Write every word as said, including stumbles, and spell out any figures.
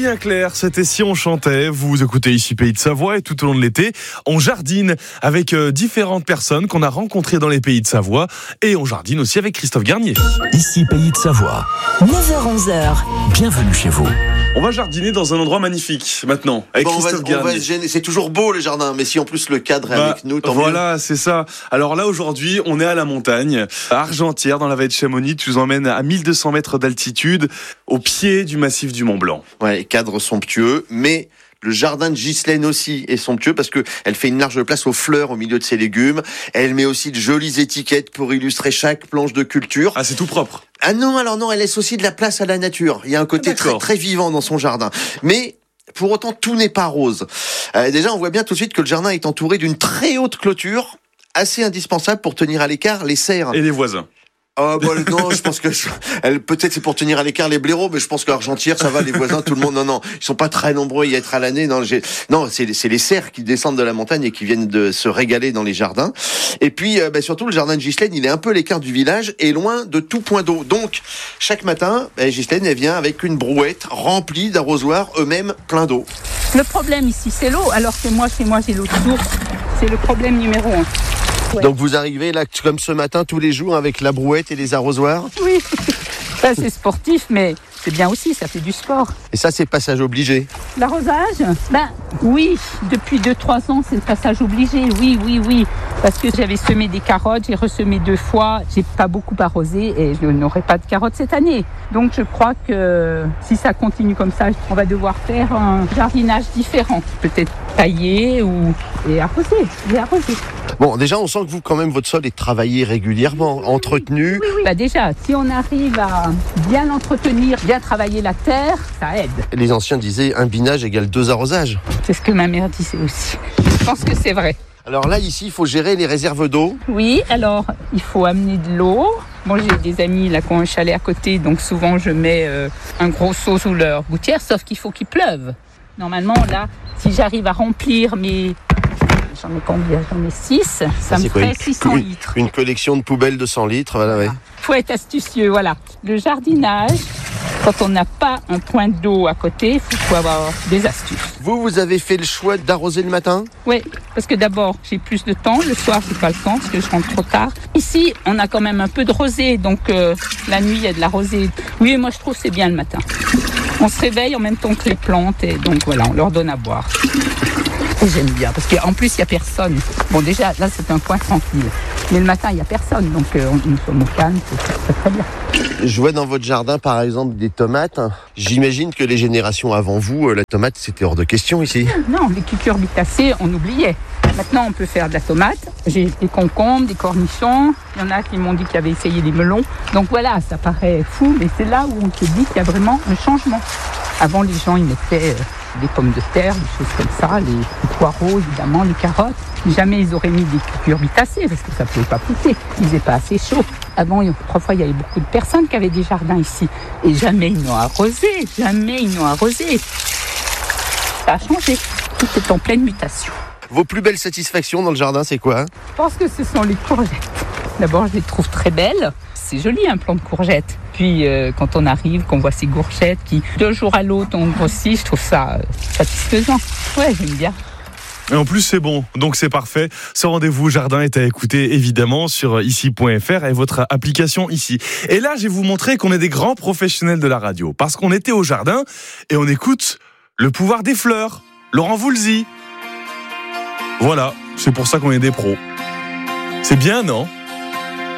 Julien Clerc, c'était Si on chantait. Vous écoutez ici Pays de Savoie et tout au long de l'été, on jardine avec différentes personnes qu'on a rencontrées dans les Pays de Savoie et on jardine aussi avec Christophe Garnier. Ici Pays de Savoie. neuf heures onze heures. Bienvenue chez vous. On va jardiner dans un endroit magnifique maintenant avec bon, Christophe on va, Garnier. on va se gêner. C'est toujours beau le jardin, mais si en plus le cadre est bah, avec nous, tant voilà, mieux. c'est ça. Alors là aujourd'hui, on est à la montagne, à Argentière, dans la vallée de Chamonix. Tu nous emmènes à mille deux cents mètres d'altitude, au pied du massif du Mont Blanc. Ouais, cadre somptueux, mais le jardin de Ghislaine aussi est somptueux parce que elle fait une large place aux fleurs au milieu de ses légumes. Elle met aussi de jolies étiquettes pour illustrer chaque planche de culture. Ah, c'est tout propre. Ah non, alors non, elle laisse aussi de la place à la nature. Il y a un côté très, très vivant dans son jardin. Mais pour autant, tout n'est pas rose. Euh, déjà, on voit bien tout de suite que le jardin est entouré d'une très haute clôture, assez indispensable pour tenir à l'écart les cerfs. Et les voisins. Oh, bah, non, je pense que elle, peut-être c'est pour tenir à l'écart les blaireaux, mais je pense qu'à Argentière, ça va, les voisins, tout le monde. Non, non, ils sont pas très nombreux à y être à l'année. Non, j'ai, non, c'est, c'est les cerfs qui descendent de la montagne et qui viennent de se régaler dans les jardins. Et puis, euh, bah, surtout, le jardin de Ghislaine, il est un peu à l'écart du village et loin de tout point d'eau. Donc, chaque matin, bah, Ghislaine, elle vient avec une brouette remplie d'arrosoirs, eux-mêmes pleins d'eau. Le problème ici, c'est l'eau, alors que moi, chez moi, j'ai l'eau de source. C'est le problème numéro un. Ouais. Donc vous arrivez là comme ce matin tous les jours avec la brouette et les arrosoirs. Oui, ça c'est sportif, mais c'est bien aussi, ça fait du sport. Et ça c'est passage obligé. L'arrosage, ben oui, depuis deux trois ans c'est le passage obligé, oui, oui, oui. Parce que j'avais semé des carottes, j'ai ressemé deux fois, j'ai pas beaucoup arrosé et je n'aurai pas de carottes cette année. Donc je crois que si ça continue comme ça, on va devoir faire un jardinage différent. Peut-être tailler ou et arroser, et arroser. Bon, déjà, on sent que vous, quand même, votre sol est travaillé régulièrement, entretenu. Oui, oui. Bah déjà, si on arrive à bien l'entretenir, bien travailler la terre, ça aide. Les anciens disaient un binage égale deux arrosages. C'est ce que ma mère disait aussi. Je pense que c'est vrai. Alors là, ici, il faut gérer les réserves d'eau. Oui, alors, il faut amener de l'eau. Moi, j'ai des amis là qui ont un chalet à côté, donc souvent, je mets euh, un gros seau sous leur gouttière, sauf qu'il faut qu'il pleuve. Normalement, là, si j'arrive à remplir mes... J'en ai combien ? J'en ai six. Ça, ça me quoi, fait une, six cents une, litres. Une collection de poubelles de cent litres, voilà, voilà. Ouais. Faut être astucieux, voilà. Le jardinage, quand on n'a pas un point d'eau à côté, il faut avoir des astuces. Vous, vous avez fait le choix d'arroser le matin ? Oui, parce que d'abord, j'ai plus de temps. Le soir, j'ai pas le temps parce que je rentre trop tard. Ici, on a quand même un peu de rosée, donc euh, la nuit, il y a de la rosée. Oui, moi, je trouve que c'est bien le matin. On se réveille en même temps que les plantes et donc voilà, on leur donne à boire. Et j'aime bien, parce qu'en plus, il n'y a personne. Bon, déjà, là, c'est un coin tranquille. Mais le matin, il n'y a personne, donc euh, nous sommes au calme, c'est très, très bien. Je vois dans votre jardin, par exemple, des tomates. J'imagine que les générations avant vous, la tomate, c'était hors de question ici. Non, les cucurbitacées, on oubliait. Maintenant, on peut faire de la tomate. J'ai des concombres, des cornichons. Il y en a qui m'ont dit qu'ils avaient essayé les melons. Donc voilà, ça paraît fou, mais c'est là où on se dit qu'il y a vraiment un changement. Avant, les gens, ils mettaient des pommes de terre, des choses comme ça, les, les poireaux, évidemment, les carottes. Jamais ils auraient mis des cucurbitacées parce que ça ne pouvait pas pousser. Il faisait pas assez chaud. Avant, trois fois, il y avait beaucoup de personnes qui avaient des jardins ici. Et jamais ils n'ont arrosé. Jamais ils n'ont arrosé. Ça a changé. Tout est en pleine mutation. Vos plus belles satisfactions dans le jardin, c'est quoi ? Je pense que ce sont les courgettes. D'abord, je les trouve très belles. C'est joli un plant de courgettes. Puis euh, quand on arrive, qu'on voit ces courgettes qui, d'un jour à l'autre, ont grossi, je trouve ça euh, satisfaisant. Ouais, j'aime bien. Et en plus, c'est bon, donc c'est parfait. Ce rendez-vous jardin est à écouter évidemment sur ici point f r et votre application ici. Et là, je vais vous montrer qu'on est des grands professionnels de la radio. Parce qu'on était au jardin et on écoute le pouvoir des fleurs. Laurent Voulzy. Voilà, c'est pour ça qu'on est des pros. C'est bien, non ?